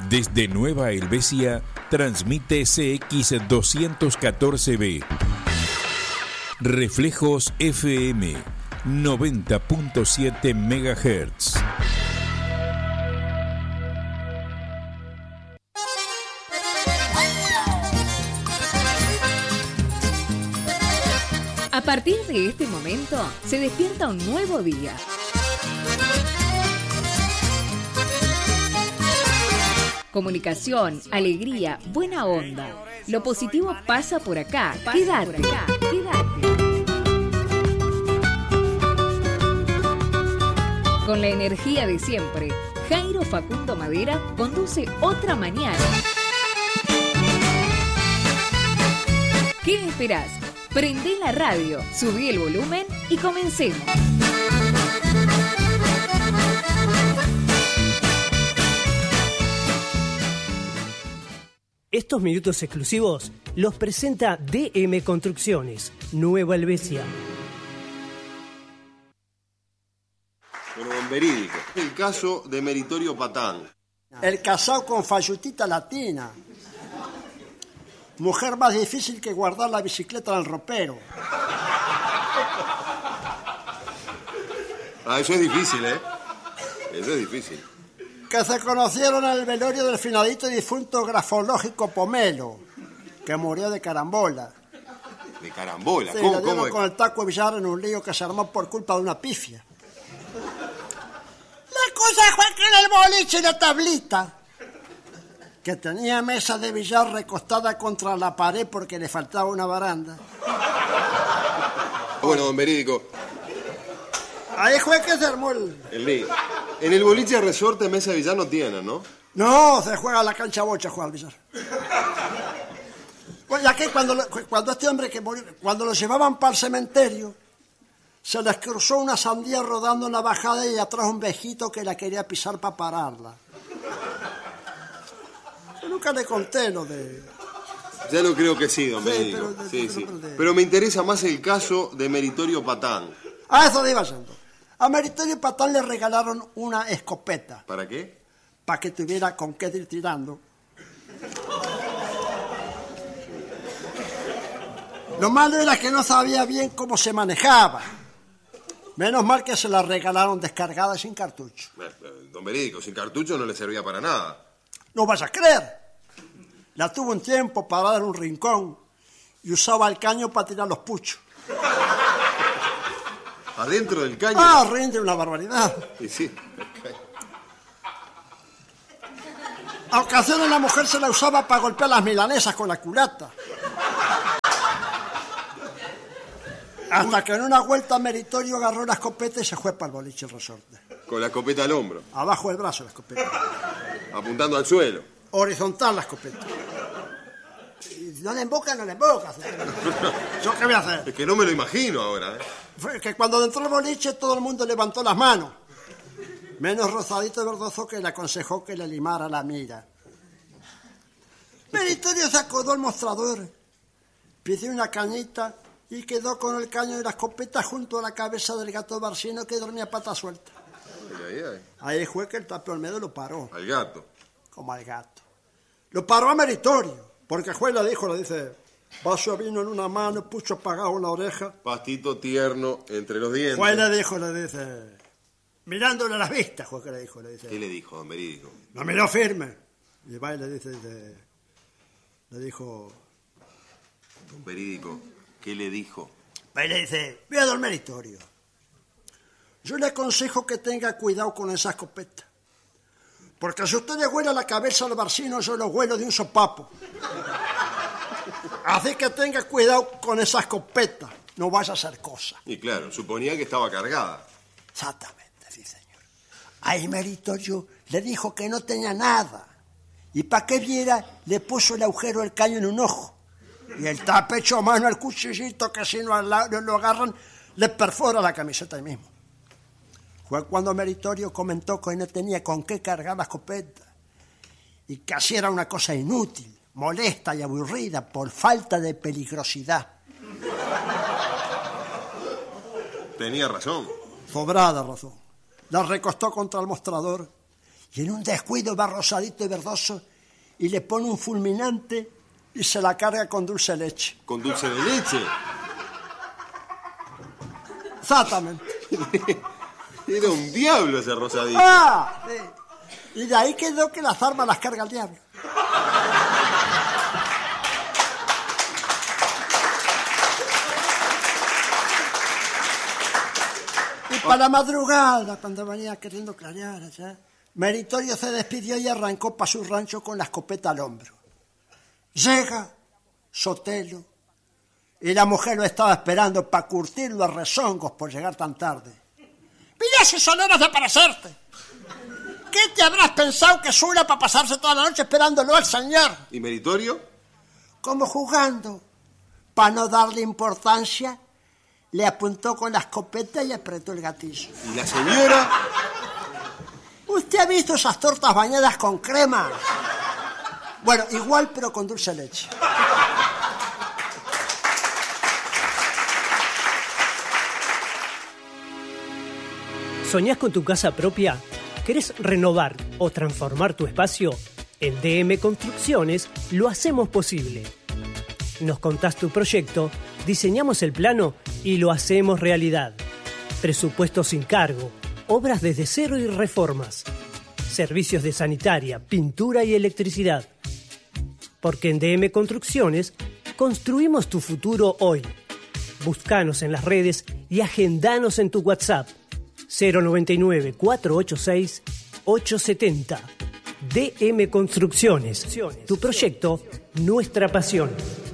Desde Nueva Helvecia, transmite CX214B. Reflejos FM, 90.7 MHz. A partir de este momento, se despierta un nuevo día. Comunicación, alegría, buena onda. Lo positivo pasa por acá. Quédate. Con la energía de siempre, Jairo Facundo Madera conduce otra mañana. ¿Qué esperás? Prendé la radio, subí el volumen y comencemos. Estos minutos exclusivos los presenta DM Construcciones, Nueva Helvecia. Bueno, don Verídico, el caso de Meritorio Patán. El casado con falletita latina. Mujer más difícil que guardar la bicicleta en el ropero. Eso es difícil, ¿eh? Eso es difícil. Que se conocieron en el velorio del finadito y difunto grafológico Pomelo, que murió de carambola. ¿De carambola? Sí, ¿Cómo? le dieron con el taco de billar en un lío que se armó por culpa de una pifia. La cosa fue que en el boliche la tablita, que tenía mesa de billar recostada contra la pared porque le faltaba una baranda. Bueno, don Verídico. Ahí fue que se armó el lío. En el boliche resorte mesa de billar no tienen, ¿no? No, se juega a la cancha bocha, juega al billar. Bueno, ya que cuando este hombre que murió, cuando lo llevaban para el cementerio, se les cruzó una sandía rodando en la bajada y atrás un viejito que la quería pisar para pararla. Yo nunca le conté lo de... Ya lo creo que sí, don Verídico. Sí. Pero me interesa más el caso de Meritorio Patán. Eso iba yendo. A Meritorio Patán le regalaron una escopeta. ¿Para qué? Para que tuviera con qué ir tirando. Lo malo era que no sabía bien cómo se manejaba. Menos mal que se la regalaron descargada sin cartucho. Don Verídico, sin cartucho no le servía para nada. No vas a creer. La tuvo un tiempo parada en un rincón y usaba el caño para tirar los puchos. ¿Adentro del caño? Rinde una barbaridad. Sí. A ocasiones la mujer se la usaba para golpear las milanesas con la culata. Hasta que en una vuelta Meritorio agarró la escopeta y se fue para el boliche el resorte. Con la escopeta al hombro. Abajo del brazo la escopeta. Apuntando al suelo. Horizontal la escopeta. No le emboca. ¿Yo qué voy a hacer? Es que no me lo imagino ahora, ¿eh? Fue que cuando entró el boliche todo el mundo levantó las manos. Menos Rosadito Verdoso, que le aconsejó que le limara la mira. Meritorio se acordó el mostrador, pidió una cañita y quedó con el caño de la escopeta junto a la cabeza del gato Barcino que dormía pata suelta. Ahí fue que el Tape Olmedo lo paró. Al gato. Como al gato. Lo paró a Meritorio, porque el juez le dice, vaso de vino en una mano, pucho apagado en la oreja. Pastito tierno entre los dientes. Juez le dice, mirándole a las vistas, juez que le dice. ¿Qué le dijo, don Verídico? Lo miró firme. Y va y le dijo... Don Verídico, ¿qué le dijo? Va y le dice, vea, don Meritorio, yo le aconsejo que tenga cuidado con esa escopeta. Porque si usted le huele la cabeza al Barcino, yo lo huelo de un sopapo. Así que tenga cuidado con esa escopeta, no vaya a hacer cosa. Y claro, suponía que estaba cargada. Exactamente, sí, señor. Ahí Meritorio le dijo que no tenía nada. Y para que viera, le puso el agujero del caño en un ojo. Y el Tape echó mano al cuchillito que si no lo agarran, le perfora la camiseta ahí mismo. Fue cuando Meritorio comentó que no tenía con qué cargar la escopeta y que así era una cosa inútil, molesta y aburrida por falta de peligrosidad. Tenía razón. Sobrada razón. La recostó contra el mostrador Y en un descuido va rosadito y verdoso y le pone un fulminante y se la carga con dulce de leche. ¿Con dulce de leche? Exactamente. Era un diablo ese rosadito. ¡Ah! Sí. Y de ahí quedó que las armas las carga el diablo. Y para la madrugada, cuando venía queriendo clarear allá, Meritorio se despidió y arrancó para su rancho con la escopeta al hombro. Llega Sotelo y la mujer lo estaba esperando para curtirlo a rezongos por llegar tan tarde. ¡Mira si son horas de aparecerte! ¿Qué te habrás pensado que suena para pasarse toda la noche esperándolo al señor? ¿Y Meritorio? Como jugando. Para no darle importancia, le apuntó con la escopeta y apretó el gatillo. ¿Y la señora? ¿Usted ha visto esas tortas bañadas con crema? Bueno, igual pero con dulce de leche. ¿Soñás con tu casa propia? ¿Querés renovar o transformar tu espacio? En DM Construcciones lo hacemos posible. Nos contás tu proyecto, diseñamos el plano y lo hacemos realidad. Presupuesto sin cargo, obras desde cero y reformas. Servicios de sanitaria, pintura y electricidad. Porque en DM Construcciones construimos tu futuro hoy. Búscanos en las redes y agendanos en tu WhatsApp 099-486-870. DM Construcciones. Tu proyecto, nuestra pasión.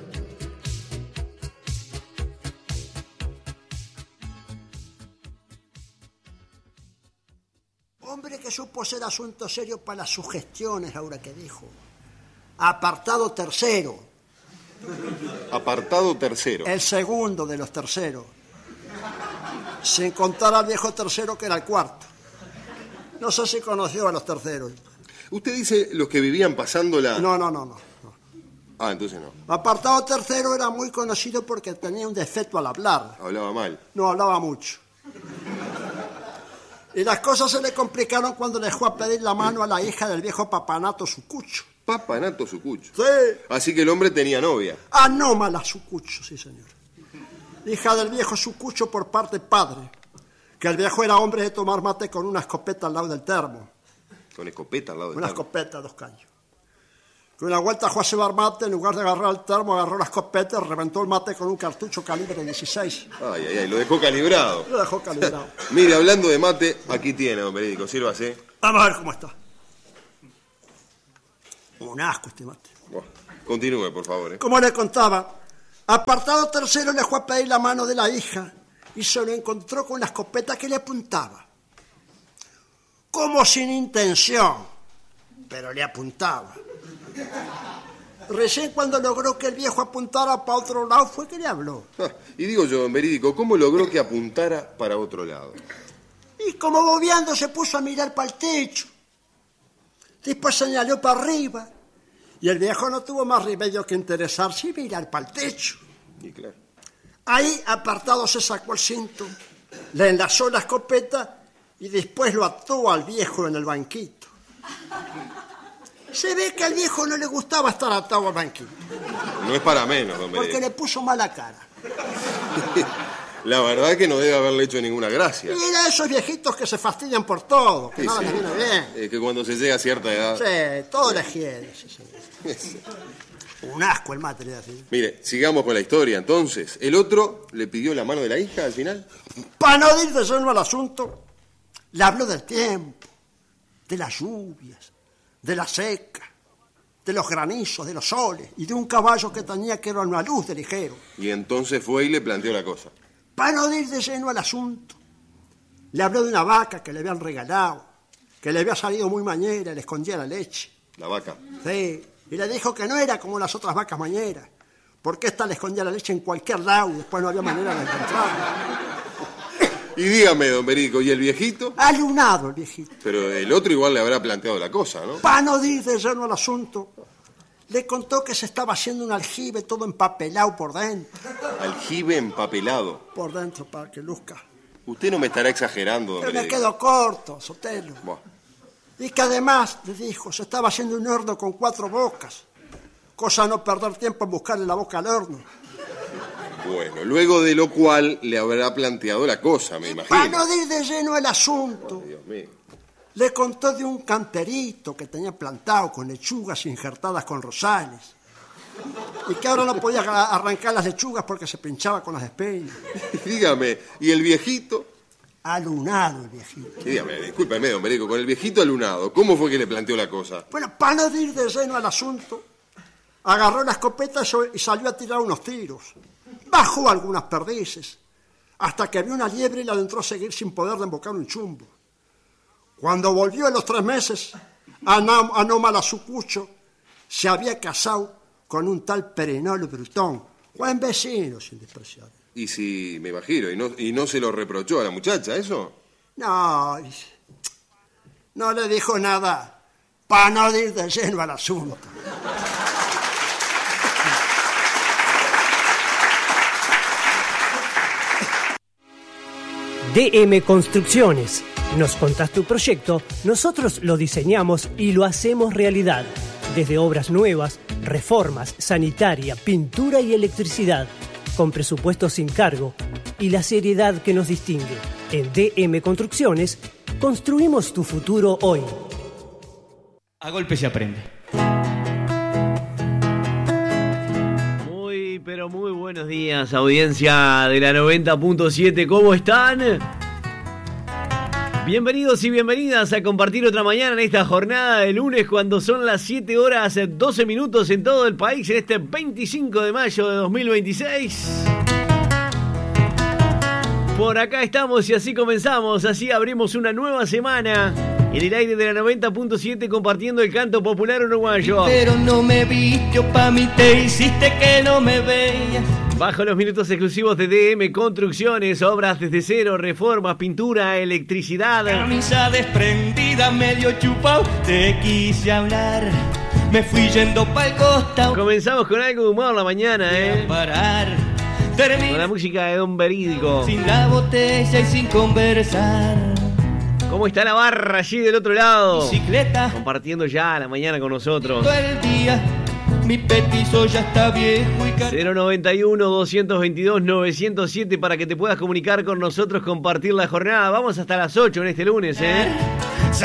Hombre que supo ser asunto serio para las sugestiones, ahora que dijo. Apartado tercero. Apartado tercero. El segundo de los terceros. Sin contar al viejo tercero que era el cuarto. No sé si conoció a los terceros. ¿Usted dice los que vivían pasándola? No. Ah, entonces no. Apartado tercero era muy conocido porque tenía un defecto al hablar. Hablaba mal. No hablaba mucho. Y las cosas se le complicaron cuando le dejó a pedir la mano a la hija del viejo Papanato Sucucho. Papanato Sucucho. Sí. Así que el hombre tenía novia. Anómala Sucucho, sí señor. Hija del viejo Sucucho por parte padre. Que el viejo era hombre de tomar mate con una escopeta al lado del termo. Con escopeta al lado del Una termo. escopeta, 2 caños. Que una vuelta fue a cebar mate, en lugar de agarrar el termo, agarró la escopeta y reventó el mate con un cartucho calibre 16. Ay, lo dejó calibrado. Lo dejó calibrado. Mire, hablando de mate, aquí tiene, don Verídico, sírvase. Vamos a ver cómo está. Un asco este mate. Bueno, continúe, por favor. Como le contaba, apartado tercero le fue a pedir la mano de la hija y se lo encontró con la escopeta que le apuntaba. Como sin intención, pero le apuntaba. Recién cuando logró que el viejo apuntara para otro lado fue que le habló. Y digo yo, don Verídico, ¿cómo logró que apuntara para otro lado? Y como bobeando se puso a mirar para el techo. Después señaló para arriba. Y el viejo no tuvo más remedio que interesarse y mirar para el techo. Y claro. Ahí, apartado, se sacó el cinto, le enlazó la escopeta y después lo ató al viejo en el banquito. Se ve que al viejo no le gustaba estar atado al banquito, No es para menos, don porque Verídico. le puso mala cara. La verdad es que no debe haberle hecho ninguna gracia. Y era esos viejitos que se fastidian por todo, que Sí, nada sí. les viene bien. Es que cuando se llega a cierta edad... Sí, todo les quiere. Sí, señor. Un asco el mate, le decía. Mire, sigamos con la historia, entonces. ¿El otro le pidió la mano de la hija al final? Para no ir de lleno al asunto, le habló del tiempo, de las lluvias, de la seca, de los granizos, de los soles y de un caballo que tenía que era una luz de ligero. Y entonces fue y le planteó la cosa. Para no ir de lleno al asunto, le habló de una vaca que le habían regalado, que le había salido muy mañera y le escondía la leche. La vaca. Sí, y le dijo que no era como las otras vacas mañeras, porque esta le escondía la leche en cualquier lado y después no había manera de encontrarla. Y dígame, don Verídico, ¿y el viejito? Alunado el viejito. Pero el otro igual le habrá planteado la cosa, ¿no? Para no ir de lleno al asunto, le contó que se estaba haciendo un aljibe todo empapelado por dentro. Aljibe empapelado. Por dentro, para que luzca. Usted no me estará exagerando, don Pero me Verídico. quedo corto, Sotelo. Buah. Y que además, le dijo, se estaba haciendo un horno con 4 bocas. Cosa no perder tiempo en buscarle la boca al horno. Bueno, luego de lo cual le habrá planteado la cosa, me imagino. Para no ir de lleno al asunto, Dios mío. le contó de un canterito que tenía plantado con lechugas injertadas con rosales. Y que ahora no podía arrancar las lechugas porque se pinchaba con las espeinas. Dígame, ¿y el viejito? Alunado el viejito. Dígame, discúlpeme, don Perico, con el viejito alunado, ¿cómo fue que le planteó la cosa? Bueno, para no ir de lleno al asunto, agarró la escopeta y salió a tirar unos tiros. Bajó algunas perdices, hasta que vio una liebre y la adentró a seguir sin poder embocar un chumbo. Cuando volvió a los 3 meses, Anómala Sucucho se había casado con un tal Perenolo Brutón, buen vecino sin despreciar. Y si, me imagino, y no se lo reprochó a la muchacha, ¿eso? No le dijo nada, para no ir de lleno al asunto. DM Construcciones. Nos contás tu proyecto, nosotros lo diseñamos y lo hacemos realidad. Desde obras nuevas, reformas, sanitaria, pintura y electricidad. Con presupuesto sin cargo y la seriedad que nos distingue. En DM Construcciones, construimos tu futuro hoy. A golpe se aprende. Pero muy buenos días, audiencia de la 90.7, ¿cómo están? Bienvenidos y bienvenidas a compartir otra mañana en esta jornada de lunes cuando son las 7 horas 12 minutos en todo el país en este 25 de mayo de 2026. Por acá estamos y así comenzamos, así abrimos una nueva semana en el aire de la 90.7 compartiendo el canto popular uruguayo. Pero no me viste, pa' mí te hiciste que no me veías. Bajo los minutos exclusivos de DM Construcciones, obras desde cero, reformas, pintura, electricidad. Camisa desprendida, medio chupao, te quise hablar. Me fui yendo pa'l costado. Comenzamos con algo de humor la mañana, Parar. Con la música de Don Verídico. Sin la botella y sin conversar. ¿Cómo está la barra allí del otro lado? Bicicleta. Compartiendo ya la mañana con nosotros. Todo el día. Mi petizo ya está viejo y 091-222-907 para que te puedas comunicar con nosotros, compartir la jornada. Vamos hasta las 8 en este lunes,